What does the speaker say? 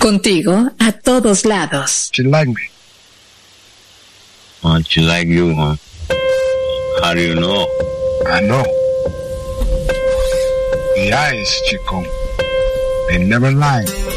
Contigo a todos lados. She like me. She like you, huh? How do you know? I know. The eyes, Chico. They never lie.